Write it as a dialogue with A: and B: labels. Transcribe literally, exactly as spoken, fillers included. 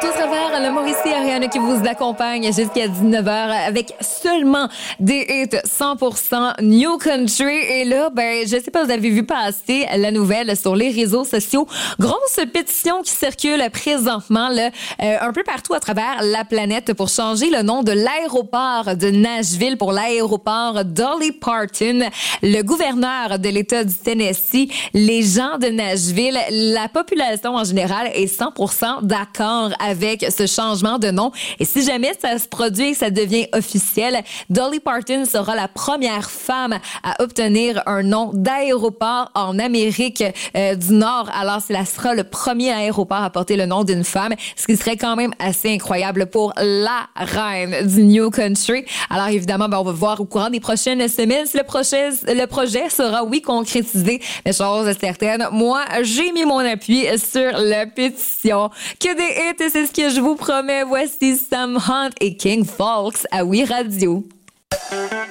A: tout à travers le Mauricie Ariane qui vous accompagne jusqu'à dix-neuf heures avec seulement des hits cent pour cent New Country. Et là, ben, je sais pas, vous avez vu passer la nouvelle sur les réseaux sociaux. Grosse pétition qui circule présentement là, euh, un peu partout à travers la planète pour changer le nom de l'aéroport de Nashville pour l'aéroport Dolly Parton. Le gouverneur de l'État du Tennessee, les gens de Nashville, la population en général est cent pour cent d'accord avec ce changement de nom. Et si jamais ça se produit et ça devient officiel, Dolly Parton sera la première femme à obtenir un nom d'aéroport en Amérique euh, du Nord. Alors, c'est sera le premier aéroport à porter le nom d'une femme, ce qui serait quand même assez incroyable pour la reine du New Country. Alors, évidemment, ben, on va voir au courant des prochaines semaines si le projet, le projet sera, oui, concrétisé. Mais chose est certaine, moi, j'ai mis mon appui sur la pétition. Que des hits, c'est ce que je vous promets. Voici Sam Hunt et King Folks à Oui Radio.